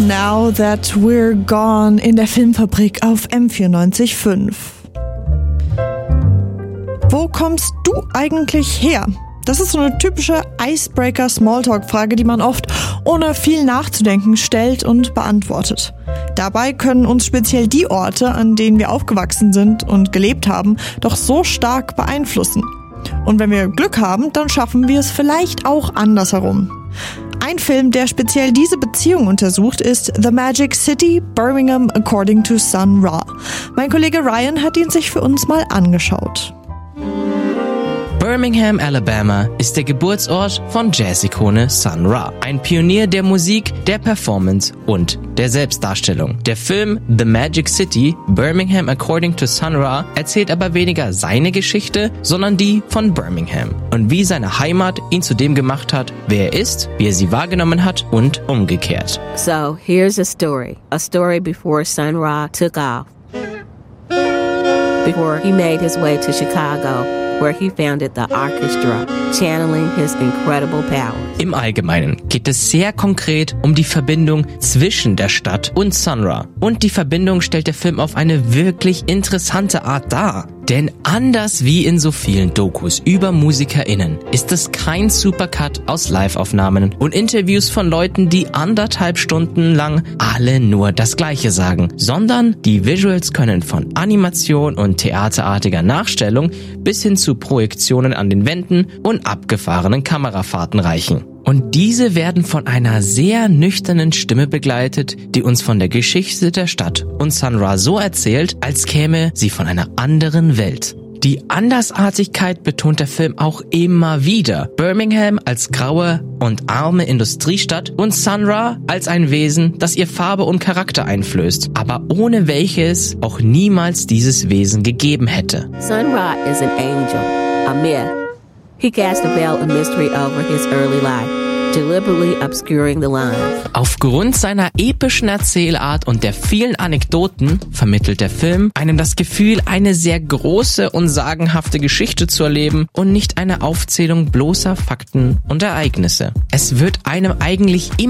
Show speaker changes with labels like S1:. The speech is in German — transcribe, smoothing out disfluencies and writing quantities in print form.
S1: Now That We're Gone in der Filmfabrik auf M94.5. Wo kommst du eigentlich her? Das ist so eine typische Icebreaker-Smalltalk-Frage, die man oft ohne viel nachzudenken stellt und beantwortet. Dabei können uns speziell die Orte, an denen wir aufgewachsen sind und gelebt haben, doch so stark beeinflussen. Und wenn wir Glück haben, dann schaffen wir es vielleicht auch andersherum. Ein Film, der speziell diese Beziehung untersucht, ist The Magic City, Birmingham According to Sun Ra. Mein Kollege Ryan hat ihn sich für uns mal angeschaut.
S2: Birmingham, Alabama ist der Geburtsort von Jazz-Ikone Sun Ra, ein Pionier der Musik, der Performance und der Selbstdarstellung. Der Film The Magic City, Birmingham According to Sun Ra erzählt aber weniger seine Geschichte, sondern die von Birmingham und wie seine Heimat ihn zu dem gemacht hat, wer er ist, wie er sie wahrgenommen hat und umgekehrt.
S3: So, here's a story before Sun Ra took off. Before he made his way to Chicago, where he founded the orchestra, channeling his incredible powers.
S2: Im Allgemeinen geht es sehr konkret um die Verbindung zwischen der Stadt und Sun Ra. Und die Verbindung stellt der Film auf eine wirklich interessante Art dar. Denn anders wie in so vielen Dokus über MusikerInnen ist es kein Supercut aus Live-Aufnahmen und Interviews von Leuten, die 1,5 Stunden lang alle nur das Gleiche sagen, sondern die Visuals können von Animation und theaterartiger Nachstellung bis hin zu Projektionen an den Wänden und abgefahrenen Kamerafahrten reichen. Und diese werden von einer sehr nüchternen Stimme begleitet, die uns von der Geschichte der Stadt und Sun Ra so erzählt, als käme sie von einer anderen Welt. Die Andersartigkeit betont der Film auch immer wieder. Birmingham als graue und arme Industriestadt und Sun Ra als ein Wesen, das ihr Farbe und Charakter einflößt, aber ohne welches auch niemals dieses Wesen gegeben hätte.
S3: Sun Ra is an angel, a myth. He cast a veil of mystery over his early life, deliberately obscuring the lines.
S2: Aufgrund seiner epischen Erzählart und der vielen Anekdoten vermittelt der Film einem das Gefühl, eine sehr große und sagenhafte Geschichte zu erleben und nicht eine Aufzählung bloßer Fakten und Ereignisse. Es wird einem eigentlich immer